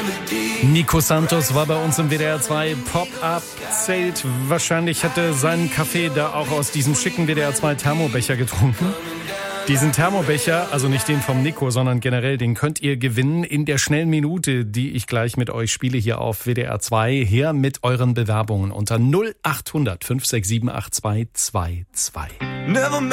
Nico Santos war bei uns im WDR 2 Pop-Up-Zelt. Wahrscheinlich hat er seinen Kaffee da auch aus diesem schicken WDR 2 Thermobecher getrunken. Diesen Thermobecher, also nicht den vom Nico, sondern generell, den könnt ihr gewinnen in der schnellen Minute, die ich gleich mit euch spiele hier auf WDR 2. Her mit euren Bewerbungen unter 0800 567 8222.